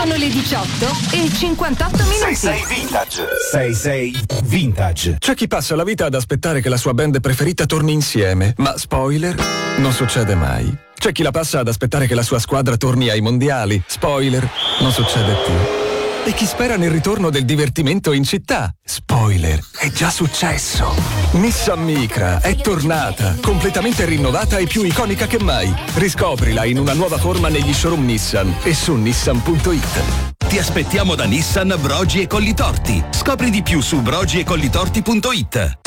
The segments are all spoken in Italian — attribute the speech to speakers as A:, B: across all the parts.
A: Sono le 18:58.
B: 6 Vintage. 6 Vintage.
C: C'è chi passa la vita ad aspettare che la sua band preferita torni insieme, ma spoiler, non succede mai. C'è chi la passa ad aspettare che la sua squadra torni ai mondiali, spoiler, non succede più. E chi spera nel ritorno del divertimento in città, spoiler, è già successo. Nissan Micra è tornata, completamente rinnovata e più iconica che mai. Riscoprila in una nuova forma negli showroom Nissan e su nissan.it.
D: Ti aspettiamo da Nissan Brogi e Collitorti. Scopri di più su brogiecollitorti.it.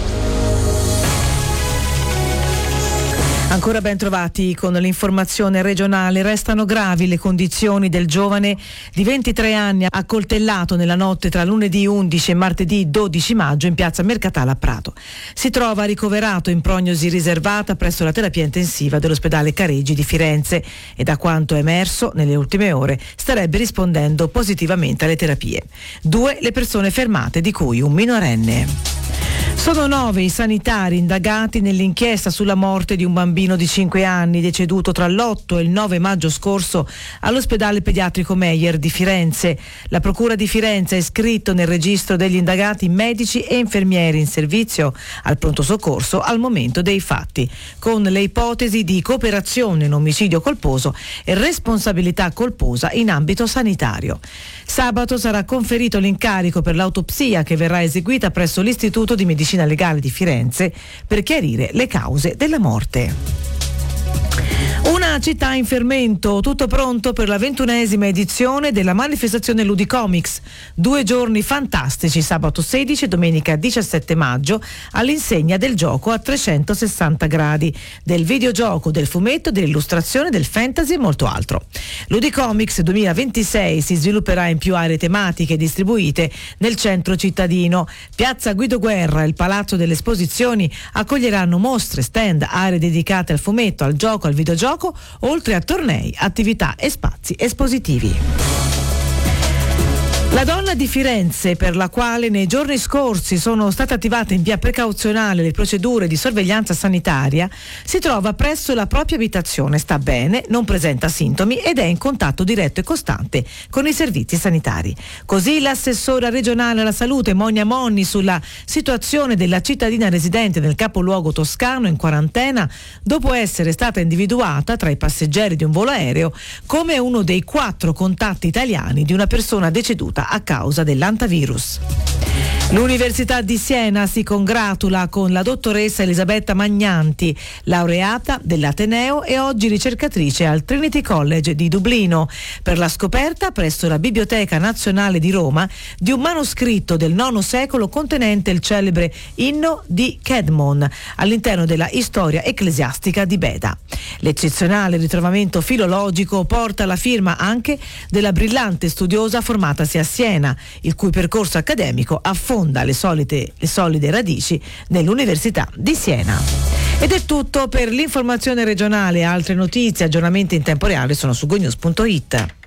E: Ancora ben trovati con l'informazione regionale. Restano gravi le condizioni del giovane di 23 anni accoltellato nella notte tra lunedì 11 e martedì 12 maggio in piazza Mercatale a Prato. Si trova ricoverato in prognosi riservata presso la terapia intensiva dell'ospedale Careggi di Firenze e, da quanto è emerso nelle ultime ore, starebbe rispondendo positivamente alle terapie. 2 le persone fermate, di cui un minorenne. Sono 9 i sanitari indagati nell'inchiesta sulla morte di un bambino di 5 anni deceduto tra l'8 e il 9 maggio scorso all'ospedale pediatrico Meyer di Firenze. La Procura di Firenze ha iscritto nel registro degli indagati medici e infermieri in servizio al pronto soccorso al momento dei fatti, con le ipotesi di cooperazione in omicidio colposo e responsabilità colposa in ambito sanitario. Sabato sarà conferito l'incarico per l'autopsia che verrà eseguita presso l'Istituto di Medicina Legale di Firenze per chiarire le cause della morte. Una città in fermento, tutto pronto per la 21esima edizione della manifestazione Ludicomics. 2 giorni fantastici, sabato 16 e domenica 17 maggio, all'insegna del gioco a 360 gradi, del videogioco, del fumetto, dell'illustrazione, del fantasy e molto altro. Ludicomics 2026 si svilupperà in più aree tematiche distribuite nel centro cittadino. Piazza Guido Guerra e il Palazzo delle Esposizioni accoglieranno mostre, stand, aree dedicate al fumetto, al gioco, al videogioco, oltre a tornei, attività e spazi espositivi. La donna di Firenze, per la quale nei giorni scorsi sono state attivate in via precauzionale le procedure di sorveglianza sanitaria, si trova presso la propria abitazione, sta bene, non presenta sintomi ed è in contatto diretto e costante con i servizi sanitari. Così l'assessora regionale alla salute Monia Monni sulla situazione della cittadina residente nel capoluogo toscano in quarantena dopo essere stata individuata tra i passeggeri di un volo aereo come uno dei 4 contatti italiani di una persona deceduta a causa dell'antivirus. L'Università di Siena si congratula con la dottoressa Elisabetta Magnanti, laureata dell'Ateneo e oggi ricercatrice al Trinity College di Dublino, per la scoperta presso la Biblioteca Nazionale di Roma di un manoscritto del IX secolo contenente il celebre inno di Cedmon all'interno della Storia ecclesiastica di Beda. L'eccezionale ritrovamento filologico porta la firma anche della brillante studiosa formatasi a Siena, il cui percorso accademico affonda le solide radici nell'Università di Siena. Ed è tutto per l'informazione regionale. Altre notizie, aggiornamenti in tempo reale sono su gonews.it.